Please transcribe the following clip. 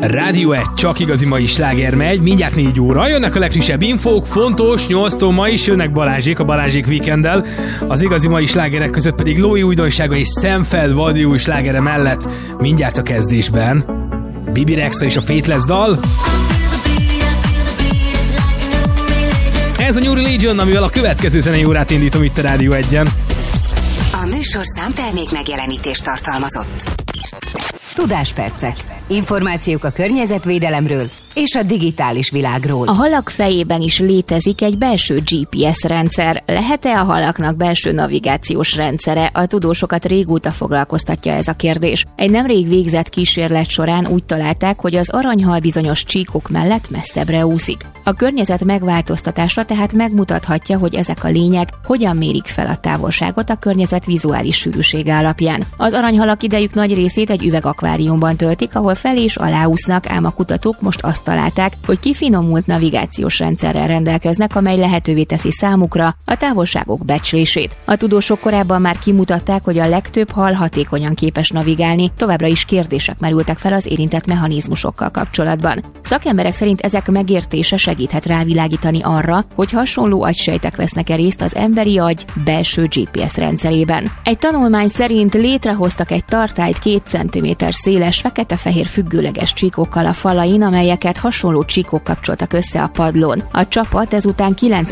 Rádió 1, csak igazi mai sláger megy, mindjárt 4 óra, jönnek a legfrissebb infók, fontos, 8-tól ma is jönnek Balázsék, a Balázsék Weekenddel, az igazi mai slágerek között pedig Lói újdonsága és Szemfeld Vadi új slágere mellett mindjárt a kezdésben Bibi Rexha és a Faithless dal. Ez a New Religion, amivel a következő zenei órát indítom itt a Rádió 1-en. A műsor számtermék megjelenítést tartalmazott. Tudáspercek. Információk a környezetvédelemről és a digitális világról. A halak fejében is létezik egy belső GPS rendszer. Lehet-e a halaknak belső navigációs rendszere? A tudósokat régóta foglalkoztatja ez a kérdés. Egy nemrég végzett kísérlet során úgy találták, hogy az aranyhal bizonyos csíkok mellett messzebbre úszik. A környezet megváltoztatása tehát megmutathatja, hogy ezek a lények hogyan mérik fel a távolságot a környezet vizuális sűrűsége alapján. Az aranyhalak idejük nagy részét egy üvegakváriumban töltik, ahol fel és aláúsznak, ám a kutatók most azt találták, hogy kifinomult navigációs rendszerrel rendelkeznek, amely lehetővé teszi számukra a távolságok becslését. A tudósok korábban már kimutatták, hogy a legtöbb hal hatékonyan képes navigálni, továbbra is kérdések merültek fel az érintett mechanizmusokkal kapcsolatban. Szakemberek szerint ezek megértése segíthet rávilágítani arra, hogy hasonló agysejtek vesznek-e részt az emberi agy belső GPS rendszerében. Egy tanulmány szerint létrehoztak egy tartályt 2 cm széles fekete-fehér függőleges csíkokkal a falain, amelyeket hasonló csíkok kapcsoltak össze a padlón. A csapat ezután 9